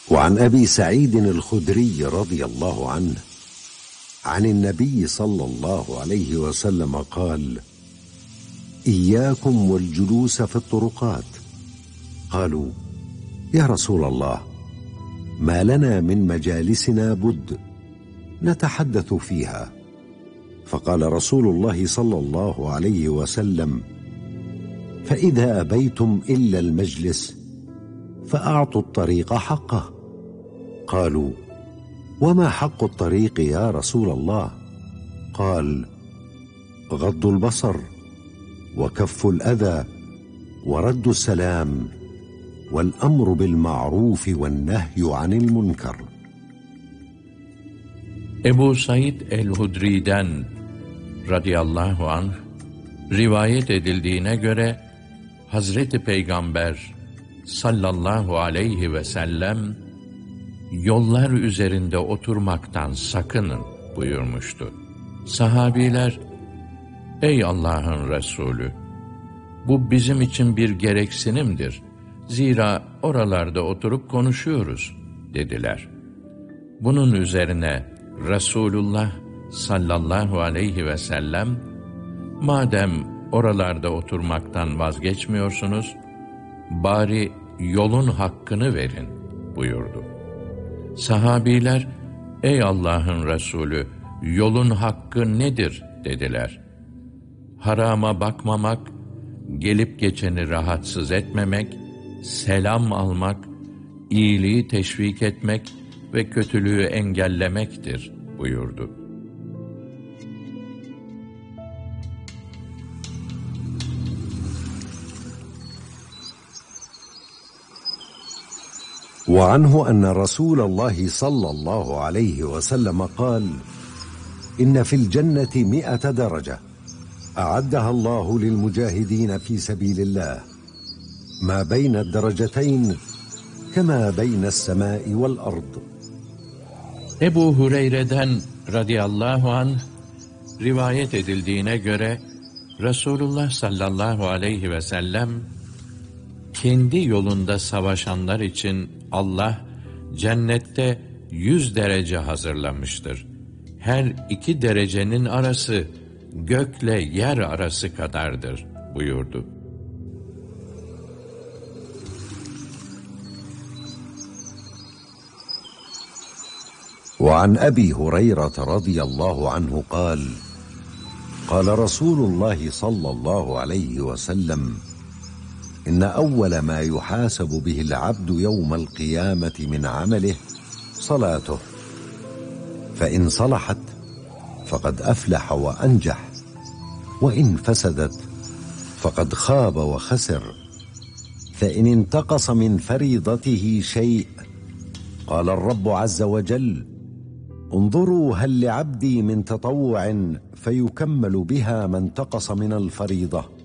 وعن أبي سعيد الخدري رضي الله عنه عن النبي صلى الله عليه وسلم قال: إياكم والجلوس في الطرقات. قالوا: يا رسول الله، ما لنا من مجالسنا بد نتحدث فيها. فقال رسول الله صلى الله عليه وسلم: فإذا أبيتم إلا المجلس فأعطوا الطريق حقه. قالوا: وما حق الطريق يا رسول الله؟ قال: غض البصر، وكف الأذى، ورد السلام، والأمر بالمعروف والنهي عن المنكر. Ebu Said el-Hudri'den radıyallahu anh rivayet edildiğine göre Hazreti Peygamber sallallahu aleyhi ve sellem yollar üzerinde oturmaktan sakının buyurmuştu. Sahabiler, ey Allah'ın Resulü, bu bizim için bir gereksinimdir. Zira oralarda oturup konuşuyoruz dediler. Bunun üzerine Resulullah sallallahu aleyhi ve sellem, madem oralarda oturmaktan vazgeçmiyorsunuz, bari yolun hakkını verin buyurdu. Sahabiler, ey Allah'ın Resulü, yolun hakkı nedir dediler. Harama bakmamak, gelip geçeni rahatsız etmemek, selam almak, iyiliği teşvik etmek ve kötülüğü engellemektir buyurdu. وعنه أن رسول الله صلى الله عليه وسلم قال: إن في الجنة 100 درجة أعدها الله للمجاهدين في سبيل الله، ما بين الدرجتين كما بين السماء والأرض. Ebu Hureyre'den radıyallahu anh rivayet edildiğine göre Resulullah sallallahu aleyhi ve sellem, kendi yolunda savaşanlar için Allah cennette 100 derece hazırlamıştır. Her 2 derecenin arası gökle yer arası kadardır buyurdu. وعن أبي هريرة رضي الله عنه قال: قال رسول الله صلى الله عليه وسلم: إن أول ما يحاسب به العبد يوم القيامة من عمله صلاته، فإن صلحت فقد أفلح وأنجح، وإن فسدت فقد خاب وخسر. فإن انتقص من فريضته شيء قال الرب عز وجل: انظروا هل لعبدي من تطوع فيكمل بها ما انتقص من الفريضة،